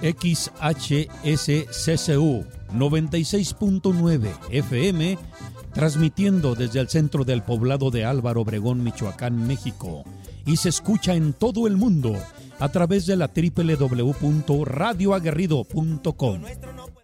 XHSCCU 96.9 FM, transmitiendo desde el centro del poblado de Álvaro Obregón, Michoacán, México, y se escucha en todo el mundo a través de la www.radioaguerrido.com.